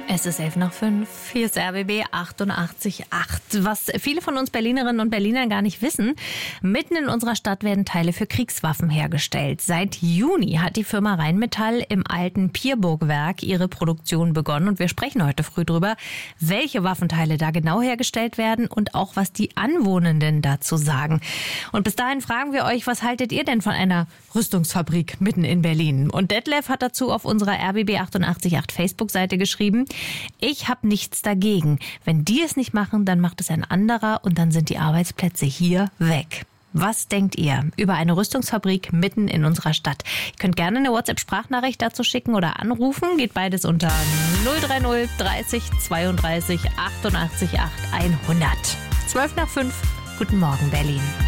Es ist 11:05. Hier ist RBB 88.8. Was viele von uns Berlinerinnen und Berlinern gar nicht wissen, mitten in unserer Stadt werden Teile für Kriegswaffen hergestellt. Seit Juni hat die Firma Rheinmetall im alten Pierburg-Werk ihre Produktion begonnen. Und wir sprechen heute früh drüber, welche Waffenteile da genau hergestellt werden und auch, was die Anwohnenden dazu sagen. Und bis dahin fragen wir euch, was haltet ihr denn von einer Rüstungsfabrik mitten in Berlin? Und Detlef hat dazu auf unserer RBB 88.8 Facebook-Seite geschrieben: Ich habe nichts dagegen. Wenn die es nicht machen, dann macht es ein anderer und dann sind die Arbeitsplätze hier weg. Was denkt ihr über eine Rüstungsfabrik mitten in unserer Stadt? Ihr könnt gerne eine WhatsApp-Sprachnachricht dazu schicken oder anrufen. Geht beides unter 030 30 32 88 8 100. 12:05. Guten Morgen, Berlin.